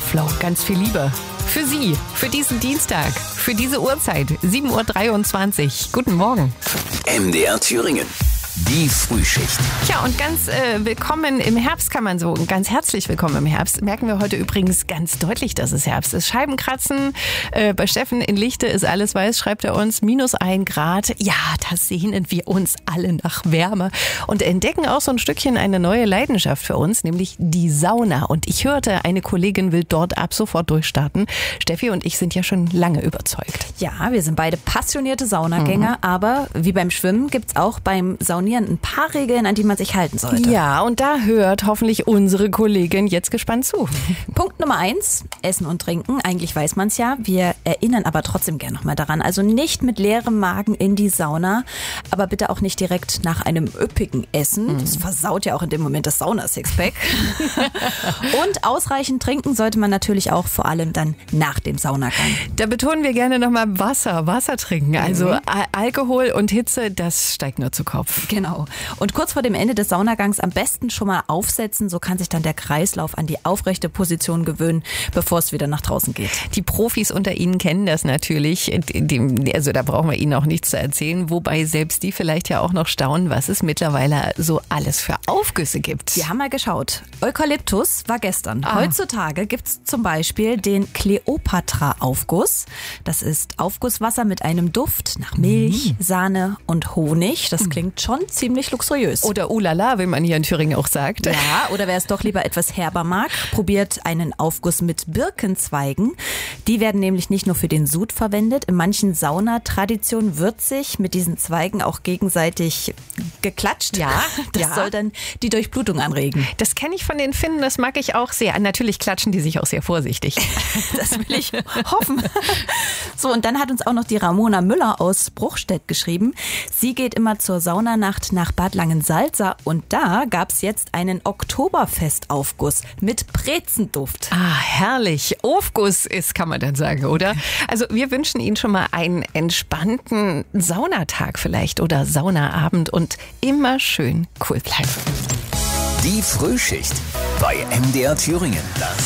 Flow, ganz viel Liebe. Für Sie, für diesen Dienstag, für diese Uhrzeit, 7.23 Uhr. Guten Morgen. MDR Thüringen. Die Frühschicht. Tja, und ganz willkommen im Herbst kann man so, ganz herzlich willkommen im Herbst. Merken wir heute übrigens ganz deutlich, dass es Herbst ist. Scheibenkratzen, bei Steffen in Lichte ist alles weiß, schreibt er uns, -1 Grad. Ja, da sehnen wir uns alle nach Wärme und entdecken auch so ein Stückchen eine neue Leidenschaft für uns, nämlich die Sauna. Und ich hörte, eine Kollegin will dort ab sofort durchstarten. Steffi und ich sind ja schon lange überzeugt. Ja, wir sind beide passionierte Saunagänger, aber wie beim Schwimmen gibt's auch beim Saunieren ein paar Regeln, an die man sich halten sollte. Ja, und da hört hoffentlich unsere Kollegin jetzt gespannt zu. Punkt Nummer 1, Essen und Trinken. Eigentlich weiß man es ja, wir erinnern aber trotzdem gerne nochmal daran. Also nicht mit leerem Magen in die Sauna, aber bitte auch nicht direkt nach einem üppigen Essen. Das versaut ja auch in dem Moment das Sauna-Sixpack. Und ausreichend trinken sollte man natürlich auch vor allem dann nach dem Saunagang. Da betonen wir gerne nochmal Wasser trinken. Also Alkohol und Hitze, das steigt nur zu Kopf. Genau. Und kurz vor dem Ende des Saunagangs am besten schon mal aufsetzen. So kann sich dann der Kreislauf an die aufrechte Position gewöhnen, bevor es wieder nach draußen geht. Die Profis unter Ihnen kennen das natürlich. Also da brauchen wir Ihnen auch nichts zu erzählen. Wobei selbst die vielleicht ja auch noch staunen, was es mittlerweile so alles für Aufgüsse gibt. Wir haben mal geschaut. Eukalyptus war gestern. Heutzutage gibt es zum Beispiel den Kleopatra-Aufguss. Das ist Aufgusswasser mit einem Duft nach Milch, Sahne und Honig. Das klingt schon ziemlich luxuriös. Oder Ulala, wie man hier in Thüringen auch sagt. Ja, oder wer es doch lieber etwas herber mag, probiert einen Aufguss mit Birkenzweigen. Die werden nämlich nicht nur für den Sud verwendet. In manchen Saunatraditionen wird sich mit diesen Zweigen auch gegenseitig geklatscht. Ja, das soll dann die Durchblutung anregen. Das kenne ich von den Finnen, das mag ich auch sehr. Natürlich klatschen die sich auch sehr vorsichtig. Das will ich hoffen. So, und dann hat uns auch noch die Ramona Müller aus Bruchstedt geschrieben. Sie geht immer zur Saunanacht nach Bad Langensalza und da gab's jetzt einen Oktoberfestaufguss mit Brezenduft. Ah, herrlich. Aufguss ist, kann man dann sagen, oder? Also wir wünschen Ihnen schon mal einen entspannten Saunatag vielleicht oder Saunaabend und immer schön cool bleiben. Die Frühschicht bei MDR Thüringen.